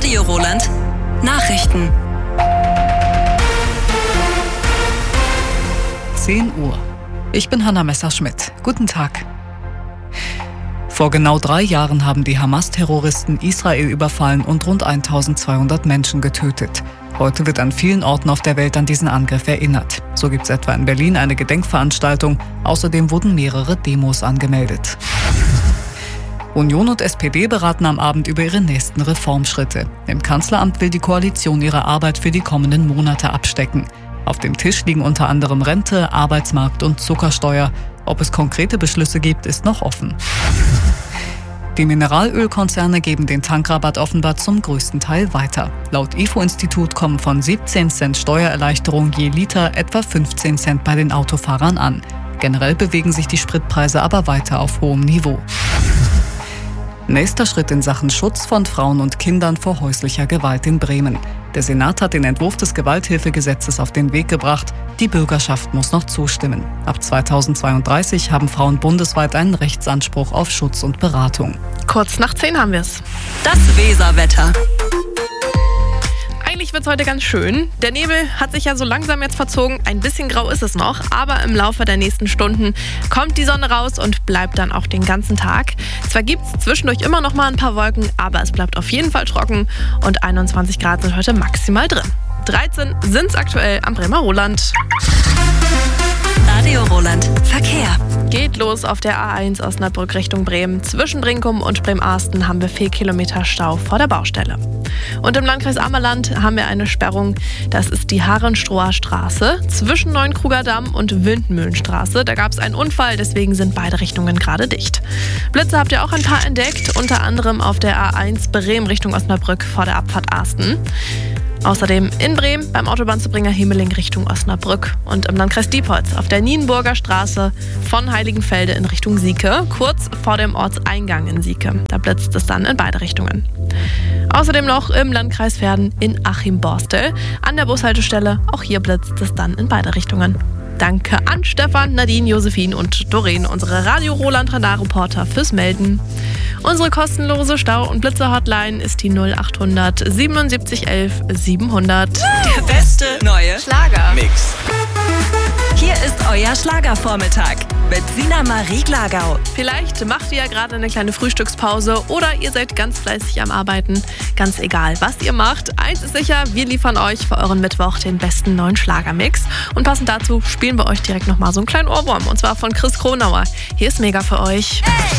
Radio Roland. Nachrichten. 10 Uhr. Ich bin Hanna Messerschmidt. Guten Tag. Vor genau 3 Jahren haben die Hamas-Terroristen Israel überfallen und rund 1200 Menschen getötet. Heute wird an vielen Orten auf der Welt an diesen Angriff erinnert. So gibt es etwa in Berlin eine Gedenkveranstaltung. Außerdem wurden mehrere Demos angemeldet. Union und SPD beraten am Abend über ihre nächsten Reformschritte. Im Kanzleramt will die Koalition ihre Arbeit für die kommenden Monate abstecken. Auf dem Tisch liegen unter anderem Rente, Arbeitsmarkt und Zuckersteuer. Ob es konkrete Beschlüsse gibt, ist noch offen. Die Mineralölkonzerne geben den Tankrabatt offenbar zum größten Teil weiter. Laut IFO-Institut kommen von 17 Cent Steuererleichterung je Liter etwa 15 Cent bei den Autofahrern an. Generell bewegen sich die Spritpreise aber weiter auf hohem Niveau. Nächster Schritt in Sachen Schutz von Frauen und Kindern vor häuslicher Gewalt in Bremen. Der Senat hat den Entwurf des Gewalthilfegesetzes auf den Weg gebracht. Die Bürgerschaft muss noch zustimmen. Ab 2032 haben Frauen bundesweit einen Rechtsanspruch auf Schutz und Beratung. Kurz nach 10 haben wir es. Das Weserwetter. Eigentlich wird es heute ganz schön. Der Nebel hat sich ja so langsam jetzt verzogen. Ein bisschen grau ist es noch, aber im Laufe der nächsten Stunden kommt die Sonne raus und bleibt dann auch den ganzen Tag. Zwar gibt es zwischendurch immer noch mal ein paar Wolken, aber es bleibt auf jeden Fall trocken und 21 Grad sind heute maximal drin. 13 sind es aktuell am Bremer Roland. Radio Roland. Verkehr. Geht los auf der A1 Osnabrück Richtung Bremen. Zwischen Brinkum und Bremarsten haben wir 4 Kilometer Stau vor der Baustelle. Und im Landkreis Ammerland haben wir eine Sperrung. Das ist die Harenstraße Straße zwischen Neuenkruger Damm und Windmühlenstraße. Da gab es einen Unfall, deswegen sind beide Richtungen gerade dicht. Blitze habt ihr auch ein paar entdeckt, unter anderem auf der A1 Bremen Richtung Osnabrück vor der Abfahrt Asten. Außerdem in Bremen beim Autobahnzubringer Himmeling Richtung Osnabrück und im Landkreis Diepholz auf der Nienburger Straße von Heiligenfelde in Richtung Sieke, kurz vor dem Ortseingang in Sieke. Da blitzt es dann in beide Richtungen. Außerdem noch im Landkreis Verden in Achim-Borstel an der Bushaltestelle. Auch hier blitzt es dann in beide Richtungen. Danke an Stefan, Nadine, Josephine und Doreen, unsere Radio Roland Radarreporter, fürs Melden. Unsere kostenlose Stau- und Blitzer-Hotline ist die 0800 77 11 700. Der beste neue Schlagermix. Hier ist euer Schlagervormittag mit Sina Marie Glagau. Vielleicht macht ihr ja gerade eine kleine Frühstückspause oder ihr seid ganz fleißig am Arbeiten. Ganz egal, was ihr macht. Eins ist sicher, wir liefern euch für euren Mittwoch den besten neuen Schlagermix. Und passend dazu spielen wir euch direkt nochmal so einen kleinen Ohrwurm. Und zwar von Chris Kronauer. Hier ist Mega für euch. Hey!